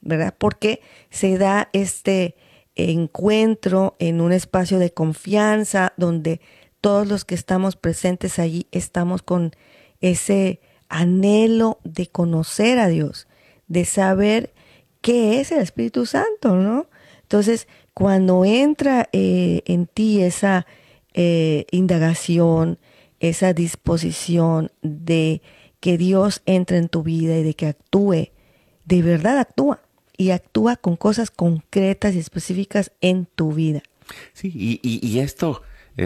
¿verdad? Porque se da este encuentro en un espacio de confianza donde todos los que estamos presentes allí estamos con ese anhelo de conocer a Dios, de saber qué es el Espíritu Santo, ¿no? Entonces, cuando entra en ti esa indagación, esa disposición de que Dios entre en tu vida y de que actúe, de verdad actúa y actúa con cosas concretas y específicas en tu vida. Sí, y esto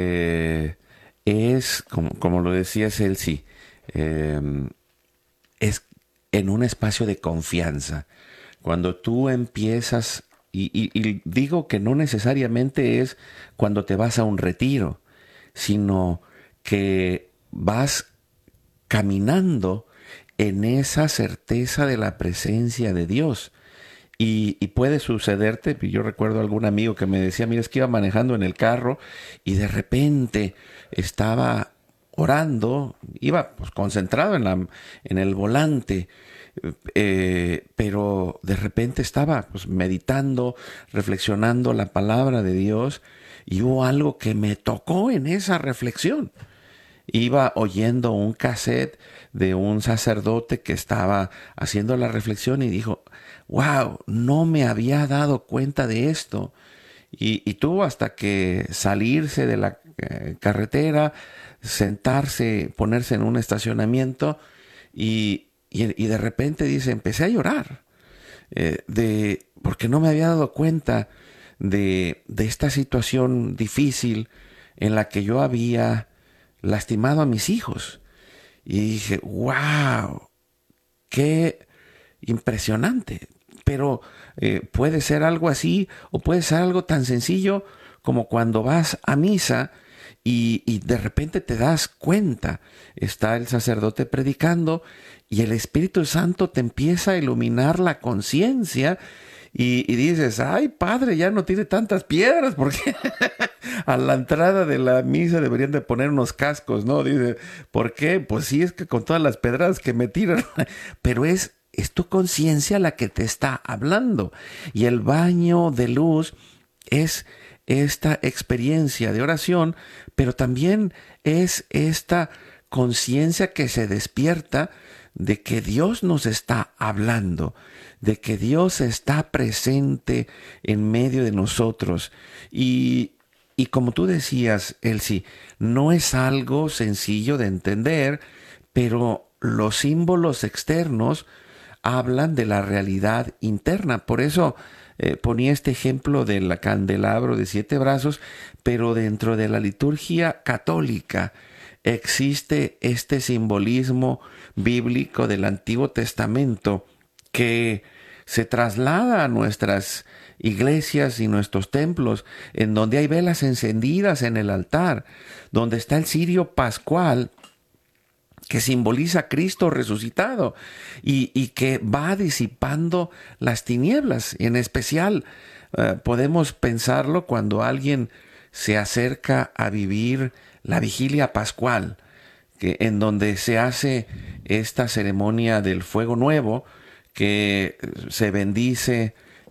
es, como lo decía Celsi, eh, es en un espacio de confianza. Cuando tú empiezas, y digo que no necesariamente es cuando te vas a un retiro, sino que vas caminando en esa certeza de la presencia de Dios. Y puede sucederte, yo recuerdo algún amigo que me decía, mira, es que iba manejando en el carro y de repente estaba orando, iba pues concentrado en el volante, pero de repente estaba pues meditando, reflexionando la palabra de Dios y hubo algo que me tocó en esa reflexión. Iba oyendo un cassette de un sacerdote que estaba haciendo la reflexión y dijo, wow, no me había dado cuenta de esto. Y tuvo hasta que salirse de la carretera, sentarse, ponerse en un estacionamiento y de repente dice, empecé a llorar porque no me había dado cuenta de esta situación difícil en la que yo había lastimado a mis hijos. Y dije, wow, qué impresionante. Pero puede ser algo así o puede ser algo tan sencillo como cuando vas a misa y de repente te das cuenta, está el sacerdote predicando y el Espíritu Santo te empieza a iluminar la conciencia y dices, ay padre, ya no tiene tantas piedras porque a la entrada de la misa deberían de poner unos cascos, ¿no? Dice, ¿por qué? Pues sí, es que con todas las pedradas que me tiran, pero es tu conciencia la que te está hablando. Y el baño de luz es esta experiencia de oración, pero también es esta conciencia que se despierta de que Dios nos está hablando, de que Dios está presente en medio de nosotros. Y como tú decías, Elsie, no es algo sencillo de entender, pero los símbolos externos hablan de la realidad interna. Por eso ponía este ejemplo del candelabro de 7 brazos, pero dentro de la liturgia católica existe este simbolismo bíblico del Antiguo Testamento que se traslada a nuestras iglesias y nuestros templos, en donde hay velas encendidas en el altar, donde está el cirio pascual que simboliza a Cristo resucitado y que va disipando las tinieblas. En especial, podemos pensarlo cuando alguien se acerca a vivir la vigilia pascual, en donde se hace esta ceremonia del fuego nuevo, que se bendice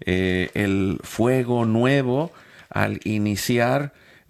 el fuego nuevo al iniciar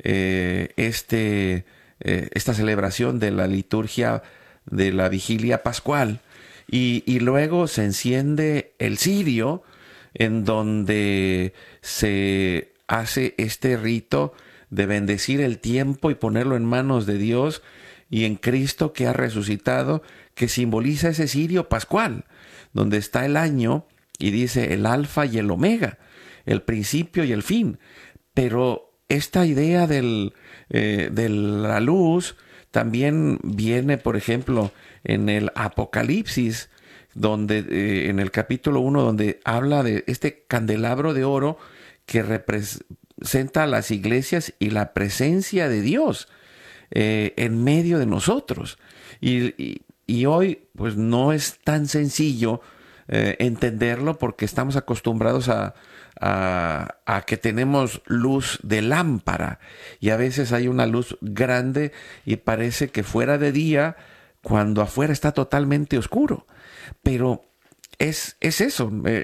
esta celebración de la liturgia de la vigilia pascual y luego se enciende el cirio en donde se hace este rito de bendecir el tiempo y ponerlo en manos de Dios y en Cristo que ha resucitado, que simboliza ese cirio pascual, donde está el año y dice el alfa y el omega, el principio y el fin. Pero esta idea de la luz también viene, por ejemplo, en el Apocalipsis, donde en el capítulo 1, donde habla de este candelabro de oro que representa a las iglesias y la presencia de Dios en medio de nosotros. Y hoy, pues no es tan sencillo entenderlo porque estamos acostumbrados a que tenemos luz de lámpara y a veces hay una luz grande y parece que fuera de día cuando afuera está totalmente oscuro. Pero es eso,